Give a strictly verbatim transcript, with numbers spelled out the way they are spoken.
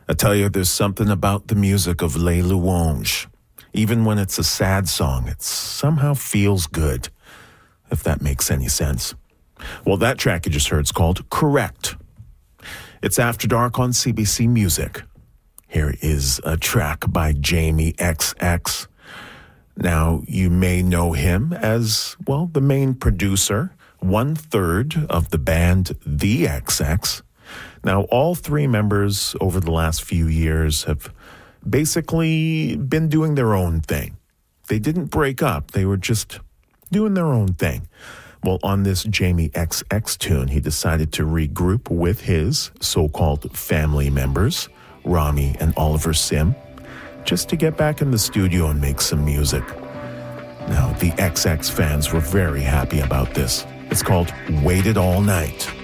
I tell you, there's something about the music of Les Louanges. Even when it's a sad song, it somehow feels good, if that makes any sense. Well, that track you just heard is called Correct. It's After Dark on C B C Music. Here is a track by Jamie X X. Now, you may know him as, well, the main producer, one-third of the band The X X. Now, all three members over the last few years have basically been doing their own thing. They didn't break up. They were just doing their own thing. Well, on this Jamie X X tune, he decided to regroup with his so-called family members, Rami and Oliver Sim, just to get back in the studio and make some music. Now, the X X fans were very happy about this. It's called Waited All Night.